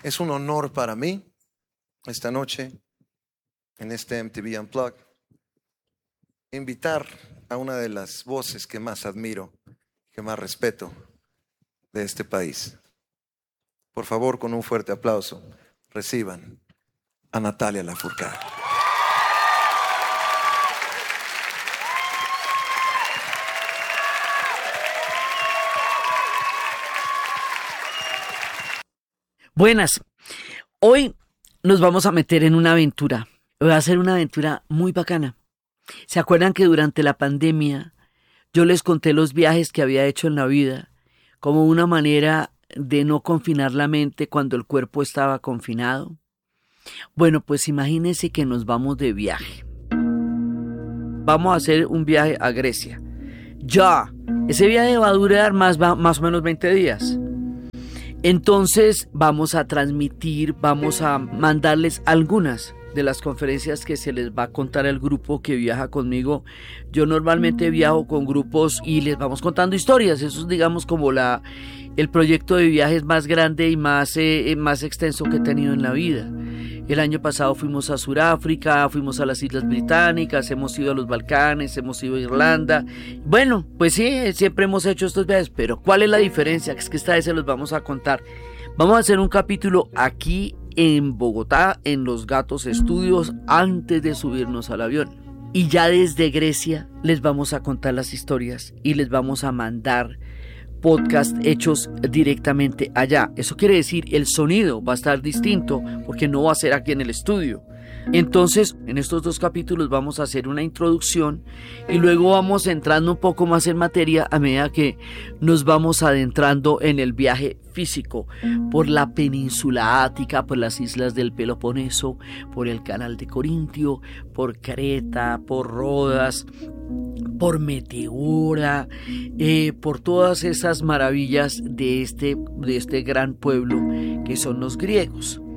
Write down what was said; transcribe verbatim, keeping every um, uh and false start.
Es un honor para mí esta noche, en este M T V Unplugged, invitar a una de las voces que más admiro, que más respeto de este país. Por favor, con un fuerte aplauso, reciban a Natalia Lafourcade. Buenas, hoy nos vamos a meter en una aventura. Va a ser una aventura muy bacana. ¿Se acuerdan que durante la pandemia yo les conté los viajes que había hecho en la vida como una manera de no confinar la mente cuando el cuerpo estaba confinado? Bueno, pues imagínense que nos vamos de viaje. Vamos a hacer un viaje a Grecia. Ya, ese viaje va a durar más, va, más o menos veinte días. Entonces vamos a transmitir, vamos a mandarles algunas de las conferencias que se les va a contar al grupo que viaja conmigo. Yo normalmente viajo con grupos y les vamos contando historias. Eso es, digamos, como la, el proyecto de viajes más grande y más, eh, más extenso que he tenido en la vida. El año pasado fuimos a Sudáfrica, fuimos a las Islas Británicas, hemos ido a los Balcanes, hemos ido a Irlanda. Bueno, pues sí, siempre hemos hecho estos viajes, pero ¿cuál es la diferencia? Es que esta vez se los vamos a contar. Vamos a hacer un capítulo aquí en Bogotá, en Los Gatos Estudios, antes de subirnos al avión. Y ya desde Grecia les vamos a contar las historias y les vamos a mandar podcast hechos directamente allá. Eso quiere decir, el sonido va a estar distinto porque no va a ser aquí en el estudio. Entonces, en estos dos capítulos vamos a hacer una introducción y luego vamos entrando un poco más en materia a medida que nos vamos adentrando en el viaje físico por la península Ática, por las islas del Peloponeso, por el canal de Corintio, por Creta, por Rodas, por Meteora, eh, por todas esas maravillas de este, de este gran pueblo que son los griegos.